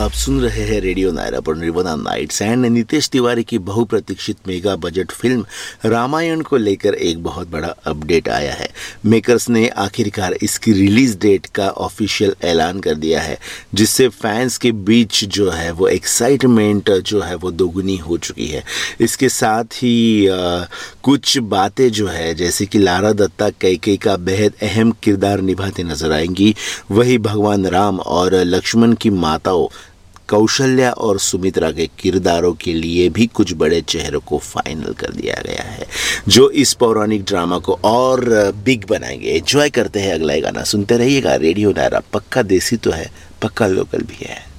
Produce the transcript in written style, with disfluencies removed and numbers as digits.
आप सुन रहे हैं रेडियो नायरा पर निर्वना नाइट्स एंड नितेश तिवारी की बहुप्रतीक्षित मेगा बजट फिल्म रामायण को लेकर एक बहुत बड़ा अपडेट आया है। मेकर्स ने आखिरकार इसकी रिलीज डेट का ऑफिशियल ऐलान कर दिया है, जिससे फैंस के बीच जो है वो एक्साइटमेंट जो है वो दोगुनी हो चुकी है। इसके साथ ही कुछ बातें जो है जैसे कि लारा दत्ता कैकेयी का बेहद अहम किरदार निभाते नजर आएंगी, वही भगवान राम और लक्ष्मण की माताओं कौशल्या और सुमित्रा के किरदारों के लिए भी कुछ बड़े चेहरों को फाइनल कर दिया गया है, जो इस पौराणिक ड्रामा को और बिग बनाएंगे। एंजॉय करते हैं अगला गाना, सुनते रहिएगा रेडियो नायरा। पक्का देसी तो है, पक्का लोकल भी है।